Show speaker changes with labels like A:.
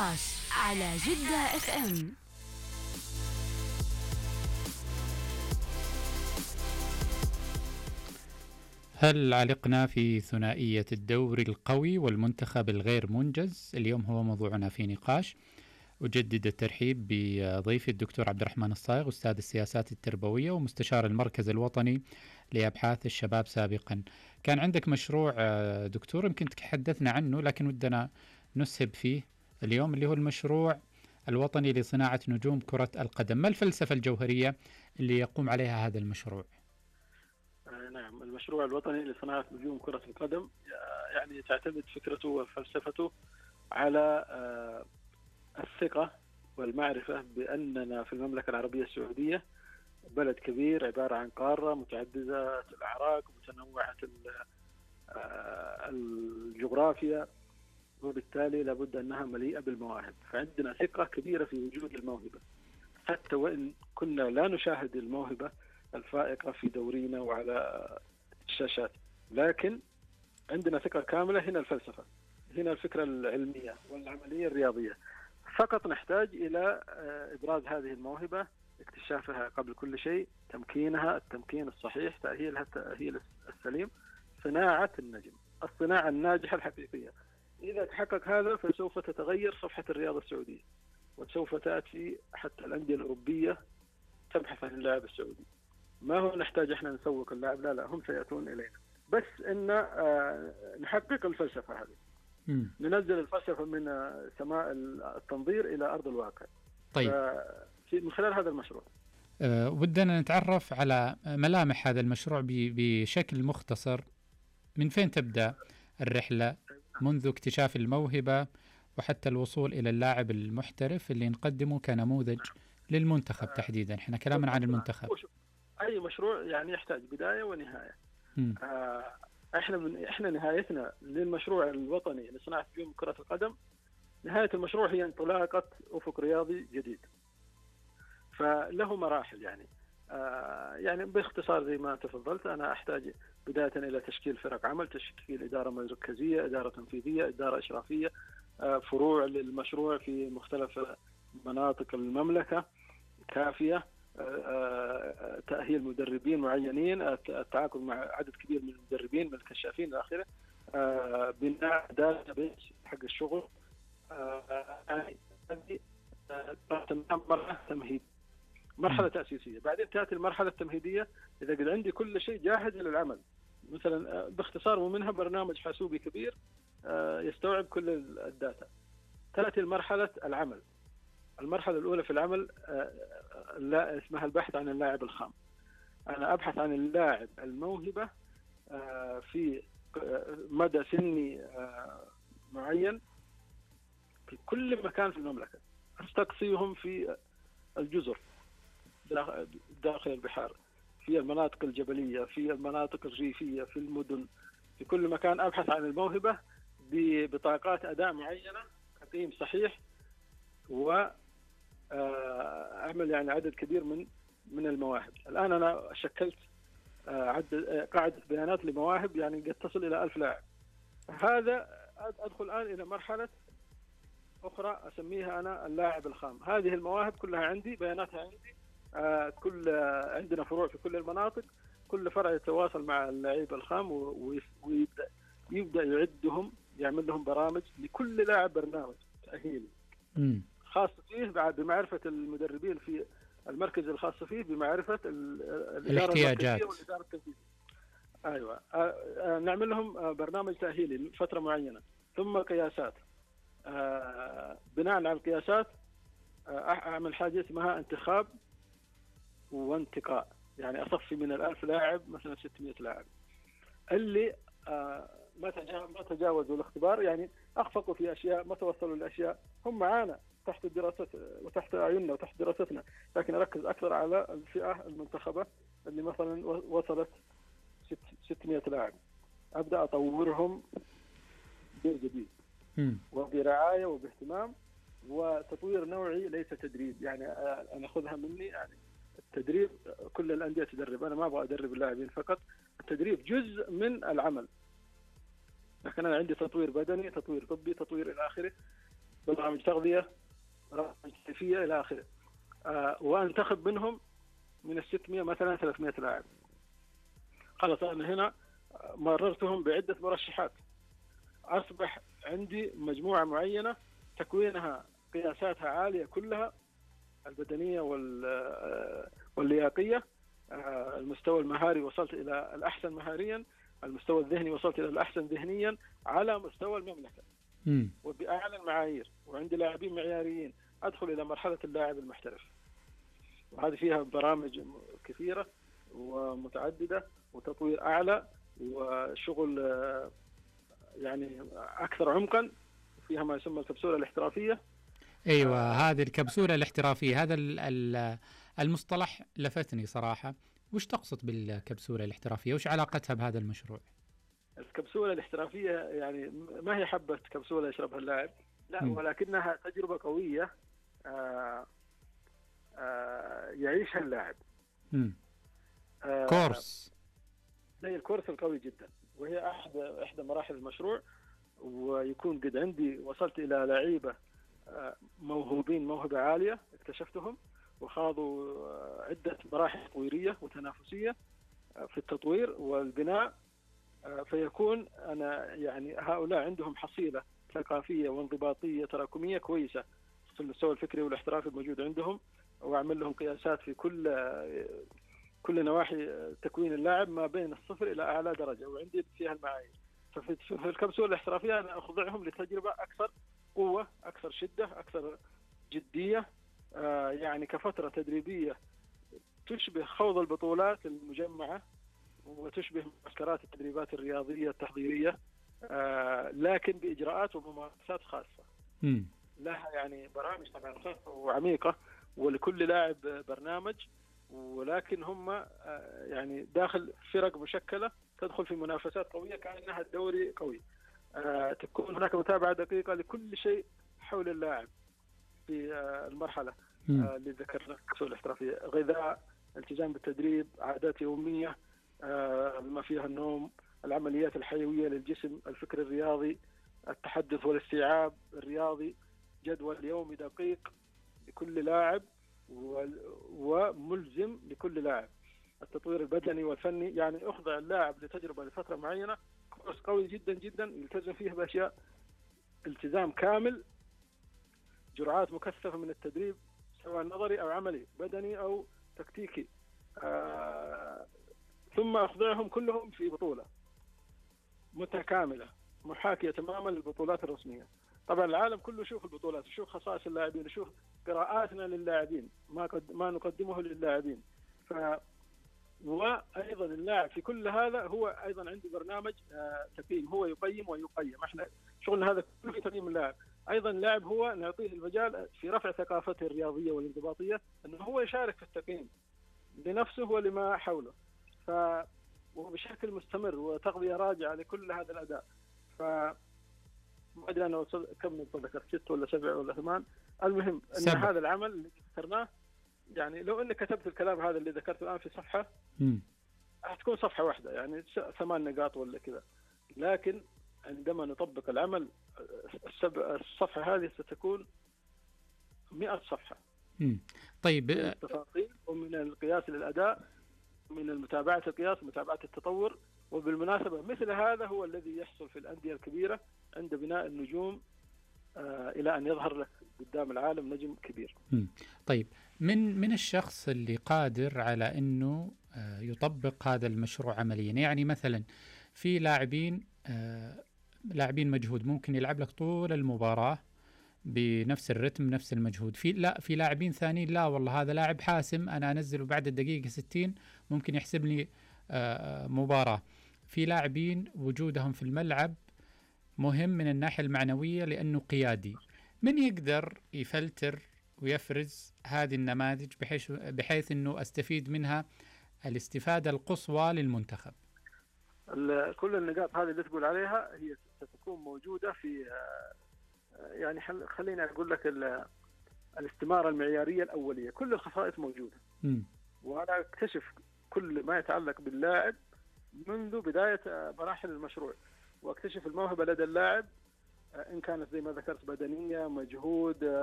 A: نقاش على جدة اف ام.
B: هل علقنا في ثنائية الدوري القوي والمنتخب الغير منجز؟ اليوم هو موضوعنا في نقاش. أجدد الترحيب بضيفي الدكتور عبد الرحمن الصايغ، أستاذ السياسات التربوية ومستشار المركز الوطني لأبحاث الشباب سابقا. كان عندك مشروع دكتور يمكن تحدثنا عنه، لكن ودنا نسهب فيه اليوم، اللي هو المشروع الوطني لصناعة نجوم كرة القدم. ما الفلسفة الجوهرية اللي يقوم عليها هذا المشروع؟
C: نعم، المشروع الوطني لصناعة نجوم كرة القدم يعني تعتمد فكرته وفلسفته على الثقة والمعرفة بأننا في المملكة العربية السعودية بلد كبير عبارة عن قارة متعددة الأعراق متنوعة الجغرافيا، وبالتالي لابد أنها مليئة بالمواهب. فعندنا ثقة كبيرة في وجود الموهبة، حتى وإن كنا لا نشاهد الموهبة الفائقة في دورينا وعلى الشاشات، لكن عندنا ثقة كاملة. هنا الفلسفة، هنا الفكرة العلمية والعملية الرياضية. فقط نحتاج إلى إبراز هذه الموهبة، اكتشافها قبل كل شيء، تمكينها التمكين الصحيح، تأهيلها التأهيل السليم، صناعة النجم، الصناعة الناجحة الحقيقية. إذا تحقق هذا فسوف تتغير صفحة الرياضة السعودية، وسوف تأتي حتى الأندية الأوروبية تبحث عن اللاعب السعودي. ما هو نحتاج احنا نسوق اللاعب، لا هم سيأتون إلينا، بس إن نحقق الفلسفة هذه. ننزل الفلسفة من سماء التنظير إلى أرض الواقع.
B: طيب،
C: من خلال هذا المشروع
B: ودنا نتعرف على ملامح هذا المشروع بشكل مختصر. من فين تبدأ الرحلة منذ اكتشاف الموهبة وحتى الوصول إلى اللاعب المحترف اللي نقدمه كنموذج للمنتخب تحديدا؟ احنا كلامنا عن المنتخب.
C: أي مشروع يعني يحتاج بداية ونهاية. احنا نهايتنا للمشروع الوطني لصناعة نجوم كرة القدم، نهاية المشروع هي انطلاقة أفق رياضي جديد، فله مراحل. يعني باختصار زي ما تفضلت، أنا أحتاج بداية إلى تشكيل فرق عمل، تشكيل إدارة مركزية، إدارة تنفيذية، إدارة إشرافية، فروع للمشروع في مختلف مناطق المملكة كافية، تأهيل مدربين معينين، التعاقد مع عدد كبير من المدربين من الكشافين إلى آخره، بناء داتا بيس حق الشغل. هذه مرحلة تمهيد، مرحلة تأسيسية. بعدين تأتي المرحلة التمهيدية، إذا قد عندي كل شيء جاهز للعمل، مثلا باختصار، ومنها برنامج حاسوبي كبير يستوعب كل الداتا. تأتي المرحلة العمل. المرحلة الأولى في العمل لا اسمها البحث عن اللاعب الخام. أنا أبحث عن اللاعب الموهبة في مدى سني معين في كل مكان في المملكة. أستقصيهم في الجزر داخل البحار، في المناطق الجبلية، في المناطق الريفية، في المدن، في كل مكان أبحث عن الموهبة ببطاقات أداء معينة، تقييم صحيح، و أعمل يعني عدد كبير من المواهب. الآن أنا شكلت قاعدة بيانات لمواهب يعني قد تصل إلى 1000 لاعب. هذا أدخل الآن إلى مرحلة أخرى أسميها أنا اللاعب الخام. هذه المواهب كلها عندي، بياناتها عندي، عندنا فروع في كل المناطق، كل فرع يتواصل مع اللاعب الخام ويبدأ يعدهم، يعمل لهم برامج لكل لاعب، برنامج تأهيلي خاص فيه بمعرفة المدربين في المركز الخاص فيه، بمعرفة
B: الاحتياجات
C: والإدارة التنفيذية. أيوة، نعمل لهم برنامج تأهيلي لفترة معينة، ثم قياسات. بناء على القياسات أعمل حاجة اسمها انتخاب وانتقاء، يعني أصفي من 1000 لاعب مثلا 600 لاعب اللي ما تجاوزوا الاختبار، يعني أخفقوا في أشياء، ما توصلوا لأشياء، هم معانا تحت الدراسة وتحت أعيننا وتحت دراستنا، لكن أركز أكثر على الفئة المنتخبة اللي مثلا وصلت 600 لاعب. أبدأ أطورهم بجديد وبرعاية وباهتمام وتطوير نوعي، ليس تدريب. يعني أنا أخذها مني، يعني التدريب كل الأندية تدرب، أنا ما أبغى أدرب اللاعبين فقط، التدريب جزء من العمل، لكن أنا عندي تطوير بدني، تطوير طبي، تطوير إلى آخره. برامج تغذية، برامج تكييفية إلى آخره. وأنتخب منهم من 600 مثلا 300 لاعب. خلاص أنا هنا مررتهم بعدة مرشحات، أصبح عندي مجموعة معينة تكوينها قياساتها عالية كلها، البدنية واللياقية. المستوى المهاري وصلت إلى الأحسن مهاريا، المستوى الذهني وصلت إلى الأحسن ذهنيا على مستوى المملكة وبأعلى المعايير، وعندي لاعبين معياريين. أدخل إلى مرحلة اللاعب المحترف، وهذه فيها برامج كثيرة ومتعددة وتطوير أعلى وشغل يعني أكثر عمقا، فيها ما يسمى الكبسولة الاحترافية.
B: أيوة، هذه الكبسولة الاحترافية، هذا المصطلح لفتني صراحة. وش تقصد بالكبسولة الاحترافية؟ وش علاقتها بهذا المشروع؟
C: الكبسولة الاحترافية يعني ما هي حبة كبسولة يشربها اللاعب، لا، ولكنها تجربة قوية يعيشها اللاعب.
B: كورس،
C: زي الكورس القوي جدا، وهي إحدى مراحل المشروع. ويكون قد عندي وصلت إلى لعيبة موهوبين موهبة عالية اكتشفتهم وخاضوا عدة مراحل تطويرية وتنافسية في التطوير والبناء. فيكون أنا يعني هؤلاء عندهم حصيلة ثقافية وانضباطية تراكمية كويسة في المستوى الفكري والاحترافي الموجود عندهم، وأعمل لهم قياسات في كل نواحي تكوين اللاعب ما بين الصفر إلى أعلى درجة، وعندي فيها المعايير. ففي الكبسولة الاحترافية أنا أخضعهم لتجربة أكثر قوة، أكثر شدة، أكثر جدية، يعني كفترة تدريبية تشبه خوض البطولات المجمعة وتشبه معسكرات التدريبات الرياضية التحضيرية، لكن بإجراءات وممارسات خاصة. لها يعني برامج طبعا خاصة وعميقة، ولكل لاعب برنامج، ولكن هم يعني داخل فرق مشكلة تدخل في منافسات قوية كأنها الدوري قوي. تكون هناك متابعة دقيقة لكل شيء حول اللاعب في المرحلة اللي ذكرنا الكبسولة الاحترافية: غذاء، التزام بالتدريب، عادات يومية بما فيها النوم، العمليات الحيوية للجسم، الفكر الرياضي، التحدث والاستيعاب الرياضي، جدول يومي دقيق لكل لاعب وملزم لكل لاعب، التطوير البدني والفني. يعني أخضع اللاعب لتجربة لفترة معينة، كورس قوي جدا جدا يلتزم فيه بأشياء التزام كامل، جرعات مكثفة من التدريب سواء نظري أو عملي، بدني أو تكتيكي. ثم أخضعهم كلهم في بطولة متكاملة محاكية تماما للبطولات الرسمية. طبعا العالم كله يشوف البطولات، يشوف خصائص اللاعبين، يشوف قراءاتنا للاعبين، ما نقدمه للاعبين. وأيضا اللاعب في كل هذا هو أيضا عنده برنامج تقييم، هو يقيم ويقيم. احنا شغلنا هذا كله في تقييم اللاعب. أيضا اللاعب هو نعطيه المجال في رفع ثقافته الرياضية والانضباطية، أنه هو يشارك في التقييم لنفسه ولما حوله، وبشكل مستمر وتغذية راجعة لكل هذا الأداء. ما أدري أنا كم ذكرت 6 ولا 7 ولا 8. المهم أن هذا العمل اللي ذكرناه، يعني لو أنك كتبت الكلام هذا اللي ذكرته الآن في صفحة هتكون صفحة واحدة، يعني 8 نقاط ولا كذا، لكن عندما نطبق العمل الصفحة هذه ستكون 100 صفحة.
B: طيب،
C: من التفاصيل ومن القياس للأداء، من متابعة القياس ومتابعة التطور. وبالمناسبة مثل هذا هو الذي يحصل في الأندية الكبيرة عند بناء النجوم إلى أن يظهر لك قدام العالم نجم كبير.
B: طيب، من الشخص اللي قادر على أنه يطبق هذا المشروع عمليا، يعني مثلا في لاعبين مجهود ممكن يلعب لك طول المباراة بنفس الرتم نفس المجهود، في لاعبين ثانيين لا والله هذا لاعب حاسم أنا أنزله بعد الدقيقة 60 ممكن يحسب لي مباراة. في لاعبين وجودهم في الملعب مهم من الناحية المعنوية لأنه قيادي. من يقدر يفلتر ويفرز هذه النماذج بحيث أنه أستفيد منها الاستفادة القصوى للمنتخب؟
C: كل النقاط هذه اللي تقول عليها هي ستكون موجودة في، يعني خليني أقول لك الاستمارة المعيارية الأولية. كل الخصائص موجودة، وأنا أكتشف كل ما يتعلق باللاعب منذ بداية مراحل المشروع، واكتشف الموهبة لدى اللاعب إن كانت زي ما ذكرت بدنية، مجهود،